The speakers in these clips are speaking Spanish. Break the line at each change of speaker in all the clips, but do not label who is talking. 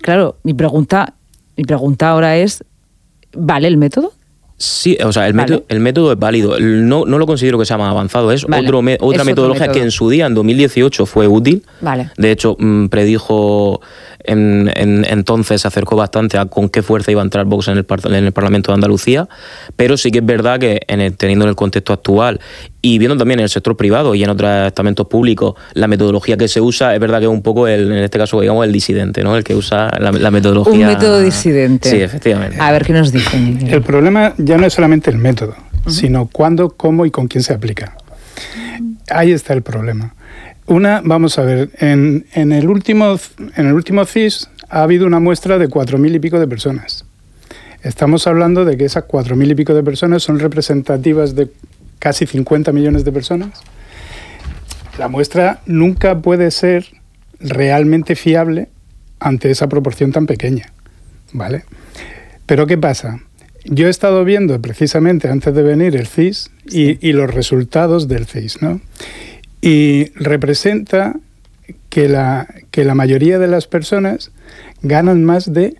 claro, mi pregunta ahora es, ¿vale el método?
Sí, o sea, el método es válido. No lo considero que sea más avanzado. Es otra metodología que en su día, en 2018, fue útil.
Vale.
De hecho, predijo entonces, se acercó bastante a con qué fuerza iba a entrar Vox en el Parlamento de Andalucía. Pero sí que es verdad que teniendo en el contexto actual y viendo también en el sector privado y en otros estamentos públicos la metodología que se usa, es verdad que es un poco, en este caso, digamos, el disidente, ¿no? El que usa la metodología.
Un método disidente.
Sí, efectivamente.
A ver qué nos dicen.
El problema ya no es solamente el método, sino cuándo, cómo y con quién se aplica. Ahí está el problema. Vamos a ver, en el último CIS ha habido una muestra de 4.000 y pico de personas. Estamos hablando de que esas 4.000 y pico de personas son representativas de casi 50 millones de personas. La muestra nunca puede ser realmente fiable ante esa proporción tan pequeña, ¿vale? Pero ¿qué pasa? Yo he estado viendo precisamente antes de venir el CIS y los resultados del CIS, ¿no? Y representa que la mayoría de las personas ganan más de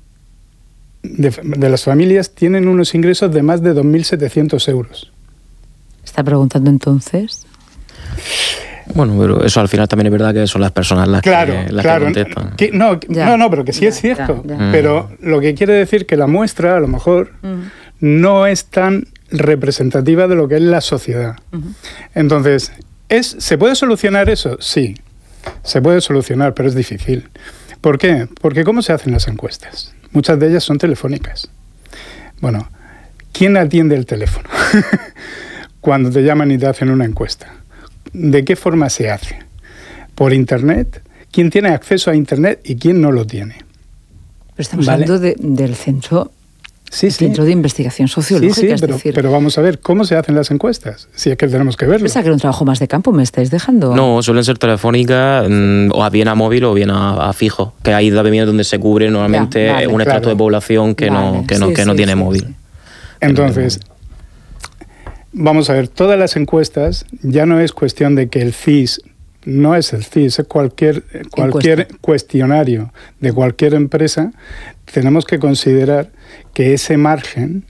las familias tienen unos ingresos de más de 2.700 euros.
¿Está preguntando entonces?
Bueno, pero eso al final también es verdad que son las personas las que contestan.
Pero que sí es cierto. Pero lo que quiere decir que la muestra, a lo mejor, no es tan representativa de lo que es la sociedad. Entonces, ¿se puede solucionar eso? Sí, se puede solucionar, pero es difícil. ¿Por qué? Porque ¿cómo se hacen las encuestas? Muchas de ellas son telefónicas. Bueno, ¿quién atiende el teléfono cuando te llaman y te hacen una encuesta? ¿De qué forma se hace? ¿Por Internet? ¿Quién tiene acceso a Internet y quién no lo tiene?
Pero estamos hablando del centro...
Sí.
Centro de Investigación Sociológica,
pero vamos a ver, ¿cómo se hacen las encuestas? Si es que tenemos que verlo.
¿Pensaba que era un trabajo más de campo? ¿Me estáis dejando?
No, suelen ser telefónicas, o bien a móvil o bien a fijo, que ahí también es donde se cubre normalmente un extracto de población que no tiene móvil.
Sí. Entonces, vamos a ver, todas las encuestas ya no es cuestión de que el CIS... No es el CIS, es cualquier cuestionario de cualquier empresa. Tenemos que considerar que ese margen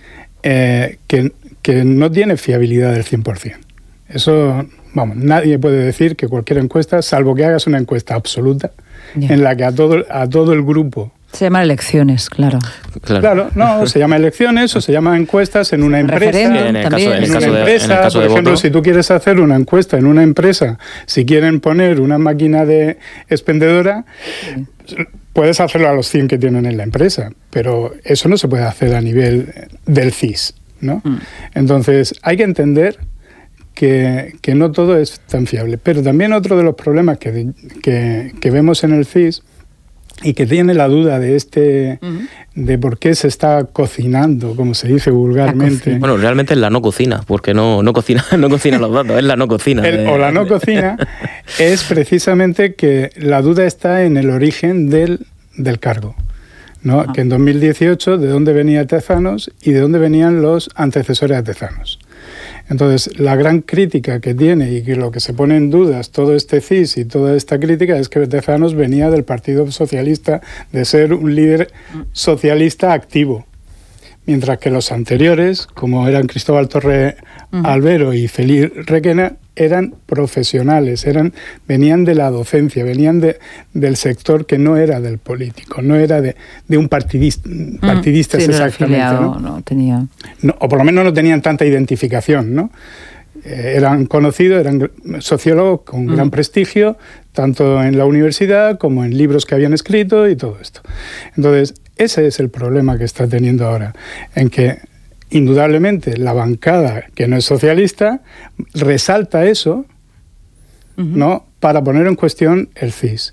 que no tiene fiabilidad del 100%. Eso, nadie puede decir que cualquier encuesta, salvo que hagas una encuesta absoluta, en la que a todo el grupo...
Se llama elecciones, claro.
Claro, no, se llama elecciones o se llama encuestas en una empresa.
En el caso
por ejemplo, si tú quieres hacer una encuesta en una empresa, si quieren poner una máquina de expendedora, puedes hacerlo a los 100 que tienen en la empresa, pero eso no se puede hacer a nivel del CIS, ¿no? Entonces, hay que entender que no todo es tan fiable. Pero también otro de los problemas que vemos en el CIS y que tiene la duda de de por qué se está cocinando, como se dice vulgarmente.
Bueno, realmente es la no cocina, porque no cocina los datos, es la no cocina.
La no cocina es precisamente que la duda está en el origen del cargo, ¿no? Que en 2018, ¿de dónde venía Tezanos y de dónde venían los antecesores a Tezanos? Entonces, la gran crítica que tiene y que lo que se pone en dudas todo este CIS y toda esta crítica es que Tezanos venía del Partido Socialista, de ser un líder socialista activo. Mientras que los anteriores, como eran Cristóbal Torre Albero y Félix Requena, eran profesionales, venían de la docencia, venían del sector que no era del político, no era de un partidistas exactamente.
No tenía.
No, o por lo menos no tenían tanta identificación, ¿no? Eran conocidos, eran sociólogos con gran prestigio, tanto en la universidad como en libros que habían escrito y todo esto. Entonces, ese es el problema que está teniendo ahora, en que indudablemente la bancada que no es socialista resalta eso, ¿no?, para poner en cuestión el CIS.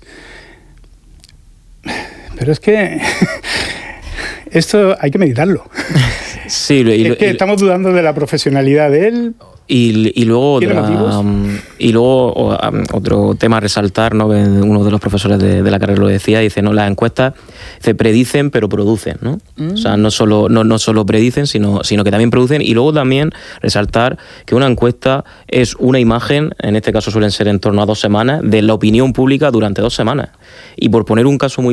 Pero es que esto hay que meditarlo.
Sí,
es que estamos dudando de la profesionalidad de él.
Y luego otro tema a resaltar, ¿no? Que uno de los profesores de la carrera lo decía, dice, no, las encuestas se predicen pero producen, ¿no? O sea, no solo predicen, sino que también producen. Y luego también resaltar que una encuesta es una imagen, en este caso suelen ser en torno a 2 semanas, de la opinión pública durante 2 semanas. Y por poner un caso muy